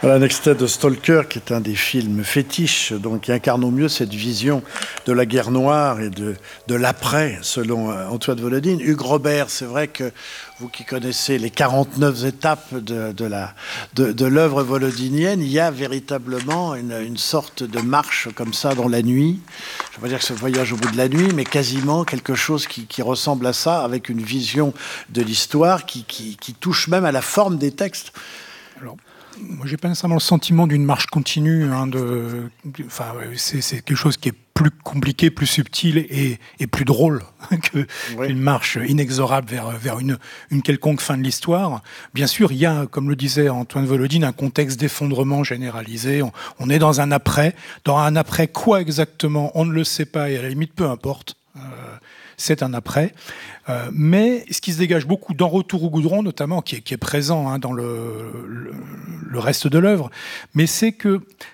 Voilà un extrait de Stalker, qui est un des films fétiches, donc qui incarne au mieux cette vision de la guerre noire et de l'après, selon Antoine Volodine. Hugues Robert, c'est vrai que vous qui connaissez les 49 étapes de l'œuvre volodinienne, il y a véritablement une sorte de marche comme ça dans la nuit. Je ne veux pas dire que c'est le voyage au bout de la nuit, mais quasiment quelque chose qui ressemble à ça, avec une vision de l'histoire qui touche même à la forme des textes. Alors, moi, j'ai pas nécessairement le sentiment d'une marche continue. C'est quelque chose qui est plus compliqué, plus subtil et plus drôle qu'une marche inexorable vers une quelconque fin de l'histoire. Bien sûr, il y a, comme le disait Antoine Volodine, un contexte d'effondrement généralisé. On est dans un après. Dans un après quoi exactement, on ne le sait pas et à la limite, peu importe. C'est un après. Mais ce qui se dégage beaucoup dans Retour au goudron, notamment, qui est présent dans le reste de l'œuvre, mais c'est que